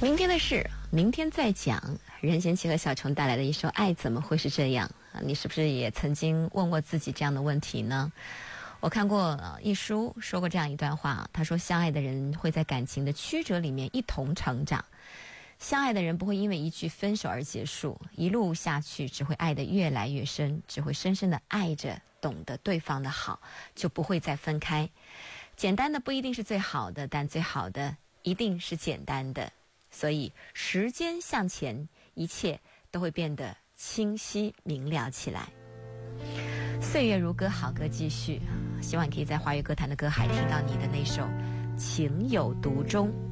明天的事，明天再讲。任贤齐和小虫带来的一首《爱怎么会是这样》你是不是也曾经问过自己这样的问题呢？我看过一书说过这样一段话，他说相爱的人会在感情的曲折里面一同成长，相爱的人不会因为一句分手而结束，一路下去只会爱得越来越深，只会深深的爱着，懂得对方的好，就不会再分开。简单的不一定是最好的，但最好的一定是简单的。所以时间向前，一切都会变得清晰明了起来。岁月如歌，好歌继续，希望你可以在华语歌坛的歌海听到你的那首情有独钟。